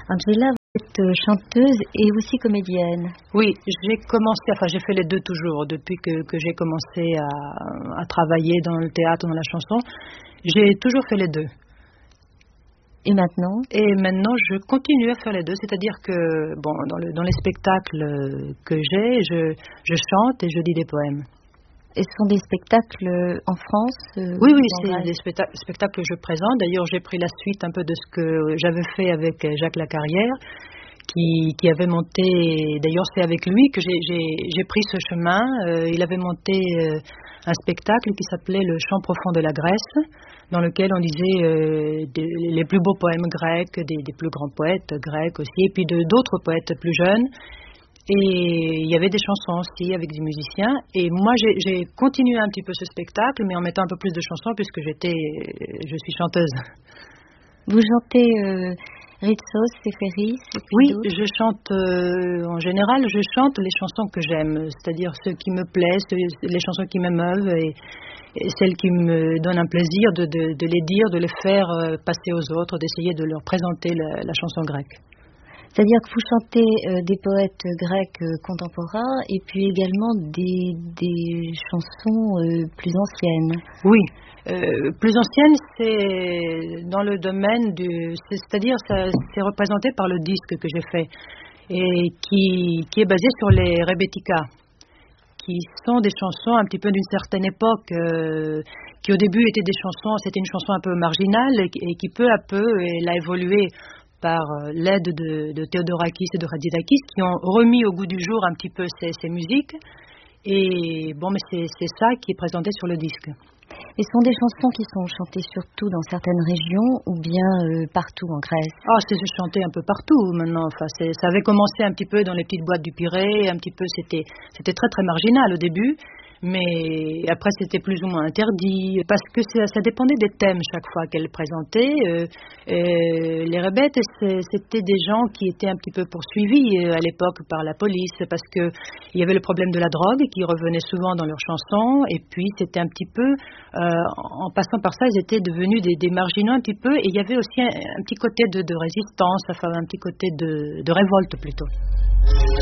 Angela, vous êtes chanteuse et aussi comédienne. Oui, j'ai fait les deux toujours. Depuis que j'ai commencé à travailler dans le théâtre, dans la chanson, j'ai toujours fait les deux. Et maintenant? Et maintenant, je continue à faire les deux. C'est-à-dire que, dans les spectacles que j'ai, je chante et je dis des poèmes. Et ce sont des spectacles en France? Oui, c'est des spectacles que je présente. D'ailleurs, j'ai pris la suite un peu de ce que j'avais fait avec Jacques Lacarrière, qui avait monté, d'ailleurs c'est avec lui que j'ai pris ce chemin. Il avait monté un spectacle qui s'appelait Le chant profond de la Grèce, dans lequel on disait les plus beaux poèmes grecs, des plus grands poètes grecs aussi, et puis d'autres poètes plus jeunes. Et il y avait des chansons aussi avec des musiciens. Et moi, j'ai continué un petit peu ce spectacle, mais en mettant un peu plus de chansons, puisque je suis chanteuse. Vous chantez Ritsos, Séphéris? Oui, je chante, en général, je chante les chansons que j'aime, c'est-à-dire ceux qui me plaisent, les chansons qui m'émeuvent et celles qui me donnent un plaisir de les dire, de les faire passer aux autres, d'essayer de leur présenter la chanson grecque. C'est-à-dire que vous chantez des poètes grecs contemporains et puis également des chansons plus anciennes. Oui, plus anciennes, c'est dans le domaine c'est-à-dire c'est représenté par le disque que j'ai fait et qui est basé sur les rebettika, qui sont des chansons un petit peu d'une certaine époque, qui au début étaient c'était une chanson un peu marginale et qui peu à peu elle a évolué par l'aide de Theodorakis et de Hatzidakis, qui ont remis au goût du jour un petit peu ces musiques. Et mais c'est ça qui est présenté sur le disque. Et ce sont des chansons qui sont chantées surtout dans certaines régions ou bien partout en Grèce? C'est chanté un peu partout maintenant. Enfin, ça avait commencé un petit peu dans les petites boîtes du Pirée, un petit peu, c'était très très marginal au début. Mais après, c'était plus ou moins interdit, parce que ça dépendait des thèmes chaque fois qu'elle présentait. Les rebètes, c'était des gens qui étaient un petit peu poursuivis à l'époque par la police, parce qu'il y avait le problème de la drogue qui revenait souvent dans leurs chansons, et puis c'était un petit peu, en passant par ça, ils étaient devenus des marginaux un petit peu, et il y avait aussi un petit côté de résistance, enfin un petit côté de révolte plutôt.